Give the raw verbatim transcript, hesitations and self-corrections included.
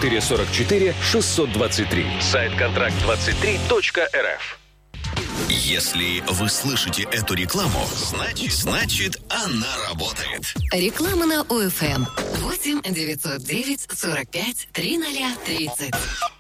четыре сорок четыре шестьсот двадцать три. Сайт контракт двадцать три точка эр эф. Если вы слышите эту рекламу, значит, значит она работает. Реклама на ОФМ. восемь девятьсот девять сорок пять тридцать тридцать.